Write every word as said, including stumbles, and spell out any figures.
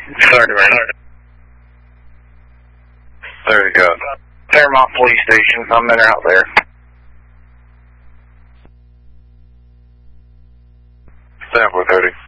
thirty, right? There you go. Fairmont Police Station. I'm in or out there. Stand for thirty.